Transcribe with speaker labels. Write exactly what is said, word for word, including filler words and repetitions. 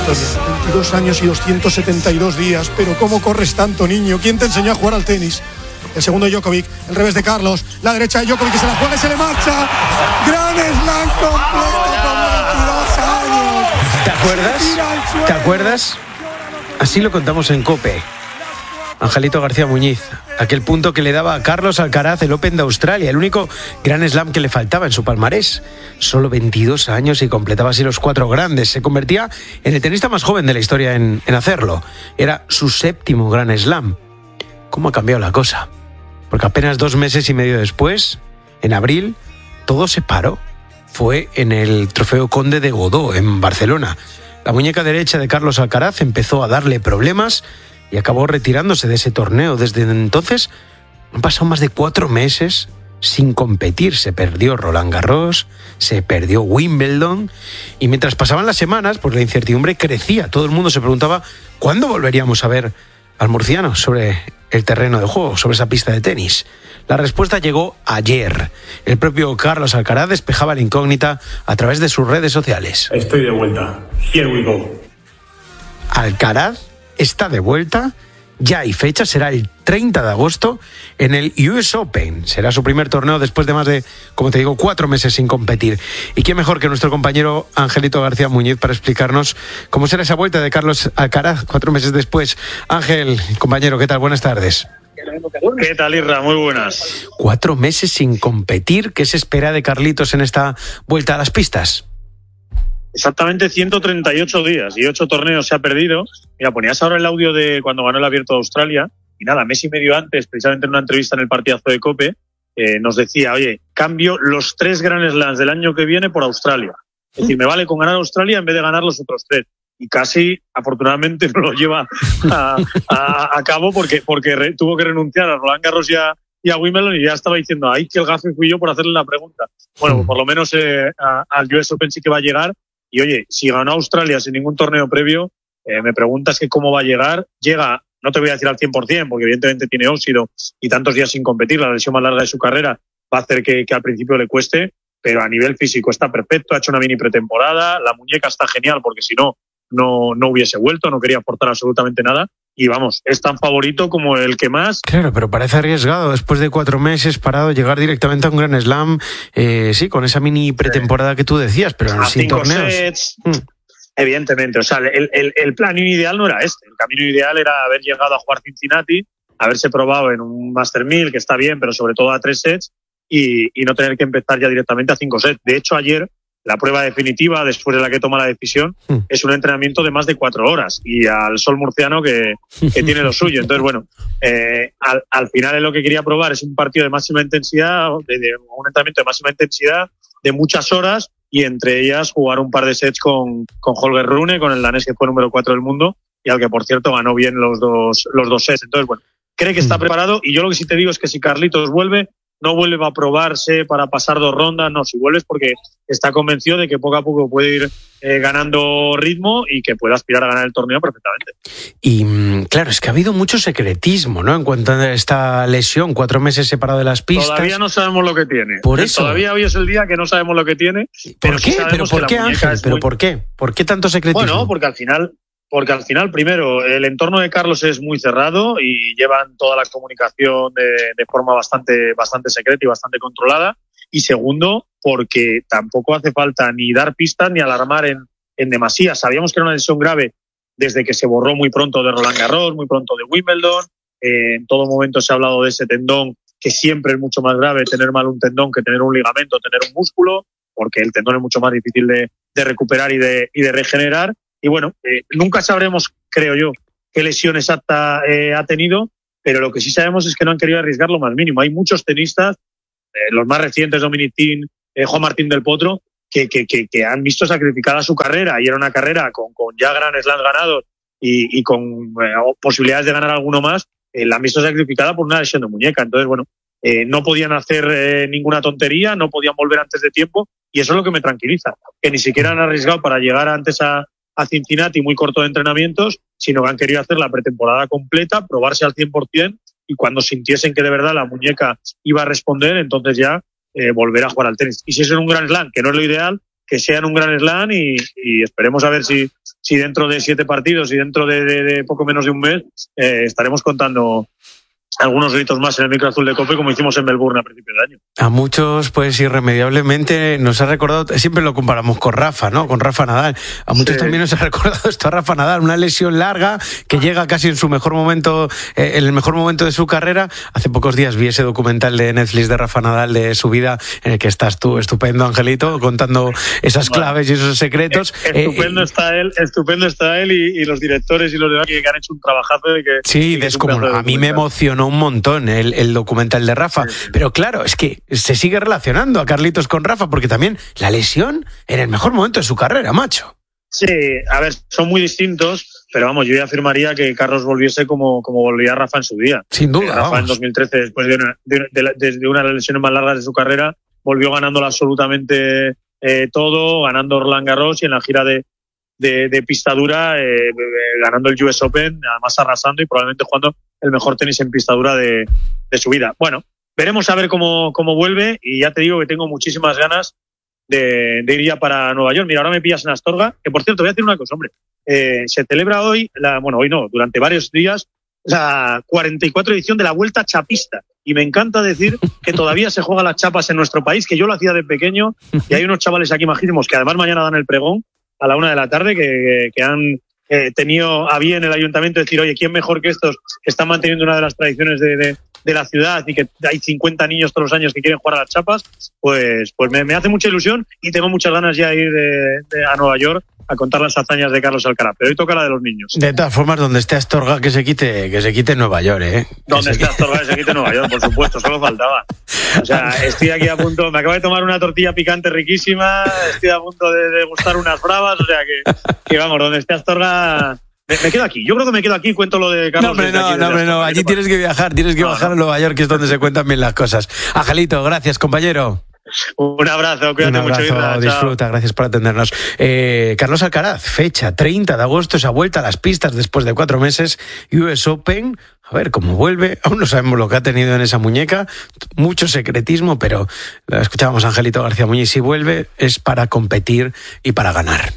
Speaker 1: historia. veintidós años y doscientos setenta y dos días. Pero ¿cómo corres tanto, niño? ¿Quién te enseñó a jugar al tenis? El segundo Djokovic, el revés de Carlos, la derecha de Djokovic que se la juega y se le marcha. Gran Slam completo con veintidós años.
Speaker 2: ¿Te acuerdas? ¿Te acuerdas? Así lo contamos en COPE. Angelito García Muñiz, aquel punto que le daba a Carlos Alcaraz el Open de Australia, el único gran slam que le faltaba en su palmarés. Solo veintidós años y completaba así los cuatro grandes. Se convertía en el tenista más joven de la historia en, en hacerlo. Era su séptimo gran slam. ¿Cómo ha cambiado la cosa? Porque apenas dos meses y medio después, en abril, todo se paró. Fue en el Trofeo Conde de Godó, en Barcelona. La muñeca derecha de Carlos Alcaraz empezó a darle problemas y acabó retirándose de ese torneo. Desde entonces han pasado más de cuatro meses sin competir. Se perdió Roland Garros, se perdió Wimbledon, y mientras pasaban las semanas, pues la incertidumbre crecía. Todo el mundo se preguntaba ¿cuándo volveríamos a ver al murciano sobre el terreno de juego, sobre esa pista de tenis? La respuesta llegó ayer. El propio Carlos Alcaraz despejaba la incógnita a través de sus redes sociales.
Speaker 3: Estoy de vuelta. Here we go.
Speaker 2: Alcaraz está de vuelta. Ya hay fecha, será el treinta de agosto en el U S Open. Será su primer torneo después de más de, como te digo, cuatro meses sin competir. Y qué mejor que nuestro compañero Angelito García Muñiz para explicarnos cómo será esa vuelta de Carlos Alcaraz cuatro meses después. Ángel, compañero, ¿qué tal? Buenas tardes.
Speaker 4: ¿Qué tal, Irra? Muy buenas.
Speaker 2: Cuatro meses sin competir. ¿Qué se espera de Carlitos en esta vuelta a las pistas?
Speaker 4: Exactamente ciento treinta y ocho días y ocho torneos se ha perdido. Mira, ponías ahora el audio de cuando ganó el Abierto de Australia y nada, mes y medio antes, precisamente en una entrevista en el partidazo de COPE, eh, nos decía, oye, cambio los tres Grand Slams del año que viene por Australia. Es decir, me vale con ganar Australia en vez de ganar los otros tres. Y casi, afortunadamente, no lo lleva a, a, a cabo porque, porque re, tuvo que renunciar a Roland Garros y a, y a Wimbledon, y ya estaba diciendo, ay, que el gafe fui yo por hacerle la pregunta. Bueno, pues por lo menos eh, a, al U S Open sí que va a llegar. Y oye, si ganó Australia sin ningún torneo previo, eh, me preguntas que cómo va a llegar. Llega, no te voy a decir al cien por ciento, porque evidentemente tiene óxido y tantos días sin competir, la lesión más larga de su carrera va a hacer que, que al principio le cueste, pero a nivel físico está perfecto, ha hecho una mini pretemporada, la muñeca está genial, porque si no, no, no hubiese vuelto, no quería aportar absolutamente nada. Y vamos, es tan favorito como el que más.
Speaker 2: Claro, pero parece arriesgado después de cuatro meses parado llegar directamente a un Grand Slam, eh, sí, con esa mini pretemporada que tú decías, pero
Speaker 4: a
Speaker 2: sin
Speaker 4: cinco
Speaker 2: torneos.
Speaker 4: Sets, mm. Evidentemente, o sea, el, el, el plan ideal no era este. El camino ideal era haber llegado a jugar Cincinnati, haberse probado en un Master mil, que está bien, pero sobre todo a tres sets, y, y no tener que empezar ya directamente a cinco sets. De hecho, ayer la prueba definitiva, después de la que toma la decisión, mm. es un entrenamiento de más de cuatro horas y al sol murciano que, que tiene lo suyo. Entonces, bueno, eh, al, al final es lo que quería probar, es un partido de máxima intensidad, de, de un entrenamiento de máxima intensidad, de muchas horas, y entre ellas jugar un par de sets con, con Holger Rune, con el danés que fue número cuatro del mundo y al que, por cierto, ganó bien los dos, los dos sets. Entonces, bueno, cree que está mm. preparado, y yo lo que sí te digo es que si Carlitos vuelve, no vuelve a probarse para pasar dos rondas, no, si vuelves porque está convencido de que poco a poco puede ir eh, ganando ritmo y que puede aspirar a ganar el torneo perfectamente.
Speaker 2: Y claro, es que ha habido mucho secretismo, ¿no? En cuanto a esta lesión, cuatro meses separado de las pistas.
Speaker 4: Todavía no sabemos lo que tiene.
Speaker 2: Por eso.
Speaker 4: Todavía hoy es el día que no sabemos lo que tiene.
Speaker 2: ¿Por qué? ¿Pero por qué, Ángel? ¿Pero
Speaker 4: muy...
Speaker 2: por qué? ¿Por qué tanto secretismo?
Speaker 4: Bueno, porque al final... Porque al final, primero, el entorno de Carlos es muy cerrado y llevan toda la comunicación de, de forma bastante, bastante secreta y bastante controlada. Y segundo, porque tampoco hace falta ni dar pistas ni alarmar en, en demasía. Sabíamos que era una lesión grave desde que se borró muy pronto de Roland Garros, muy pronto de Wimbledon. Eh, en todo momento se ha hablado de ese tendón, que siempre es mucho más grave tener mal un tendón que tener un ligamento, tener un músculo, porque el tendón es mucho más difícil de, de recuperar y de, y de regenerar. Y bueno, eh, nunca sabremos, creo yo, qué lesión exacta eh, ha tenido, pero lo que sí sabemos es que no han querido arriesgar lo más mínimo. Hay muchos tenistas, eh, los más recientes, Dominic Thiem, eh, Juan Martín del Potro, que, que, que, que han visto sacrificada su carrera, y era una carrera con, con ya Grand Slams ganados y, y con eh, posibilidades de ganar alguno más, eh, la han visto sacrificada por una lesión de muñeca. Entonces, bueno, eh, no podían hacer eh, ninguna tontería, no podían volver antes de tiempo, y eso es lo que me tranquiliza, que ni siquiera han arriesgado para llegar antes a a Cincinnati muy corto de entrenamientos, sino que han querido hacer la pretemporada completa, probarse al cien por ciento, y cuando sintiesen que de verdad la muñeca iba a responder, entonces ya eh, volver a jugar al tenis. Y si es en un Grand Slam, que no es lo ideal, que sea en un Grand Slam, y, y esperemos a ver si, si dentro de siete partidos y dentro de, de, de poco menos de un mes eh, estaremos contando algunos gritos más en el micro azul de COPE, como hicimos en Melbourne a principios de año.
Speaker 2: A muchos, pues irremediablemente, nos ha recordado, siempre lo comparamos con Rafa, ¿no? Con Rafa Nadal. A muchos sí. también nos ha recordado esto a Rafa Nadal, una lesión larga que llega casi en su mejor momento, eh, en el mejor momento de su carrera. Hace pocos días vi ese documental de Netflix de Rafa Nadal, de su vida, en el que estás tú, estupendo, Angelito, contando esas bueno, claves y esos secretos.
Speaker 4: Estupendo eh, está él, estupendo está él y, y los directores y los demás que han hecho un trabajazo y que...
Speaker 2: Sí, descomunal. A mí me emocionó un montón el, el documental de Rafa, sí, sí. Pero claro, es que se sigue relacionando a Carlitos con Rafa, porque también la lesión en el mejor momento de su carrera, macho.
Speaker 4: Sí, a ver, son muy distintos, pero vamos, yo ya afirmaría que Carlos volviese como, como volvía Rafa en su día.
Speaker 2: Sin duda.
Speaker 4: Eh, Rafa vamos. En dos mil trece, después de una de, de, de, de una de las lesiones más largas de su carrera, volvió ganándolo absolutamente eh, todo, ganando Roland Garros y en la gira de De, de pista dura, eh, ganando el U S Open, además arrasando y probablemente jugando el mejor tenis en pista dura de, de su vida. Bueno, veremos a ver cómo, cómo vuelve y ya te digo que tengo muchísimas ganas de, de ir ya para Nueva York. Mira, ahora me pillas en Astorga, que por cierto, voy a decir una cosa, hombre. Eh, se celebra hoy, la, bueno, hoy no, durante varios días, la cuarenta y cuatro edición de la Vuelta Chapista. Y me encanta decir que todavía se juegan las chapas en nuestro país, que yo lo hacía de pequeño y hay unos chavales aquí majísimos que además mañana dan el pregón a la una de la tarde, que, que han eh, tenido a bien el ayuntamiento decir, oye, ¿quién mejor que estos que están manteniendo una de las tradiciones de, de, de la ciudad y que hay cincuenta niños todos los años que quieren jugar a las chapas? Pues, pues me, me hace mucha ilusión y tengo muchas ganas ya de ir de, de, a Nueva York a contar las hazañas de Carlos Alcaraz, pero hoy toca la de los niños.
Speaker 2: De todas formas, donde esté Astorga, que se quite, que se quite Nueva York, ¿eh?
Speaker 4: Donde esté Astorga, que se quite Nueva York, por supuesto, solo faltaba. O sea, estoy aquí a punto, me acabo de tomar una tortilla picante riquísima, estoy a punto de degustar unas bravas, o sea que, que vamos, donde esté Astorga... Me, me quedo aquí, yo creo que me quedo aquí y cuento lo de Carlos.
Speaker 2: No, hombre, no, no, hombre, no, allí tienes que viajar, tienes que no, bajar no. a Nueva York, que es donde se cuentan bien las cosas. Angelito, gracias, compañero.
Speaker 4: Un abrazo, cuídate
Speaker 2: Un abrazo,
Speaker 4: mucho. Isla,
Speaker 2: disfruta,
Speaker 4: chao.
Speaker 2: Gracias por atendernos. Eh, Carlos Alcaraz, fecha treinta de agosto, esa vuelta a las pistas después de cuatro meses, U S Open, a ver cómo vuelve, aún no sabemos lo que ha tenido en esa muñeca, mucho secretismo, pero escuchábamos a Angelito García Muñiz, si vuelve es para competir y para ganar.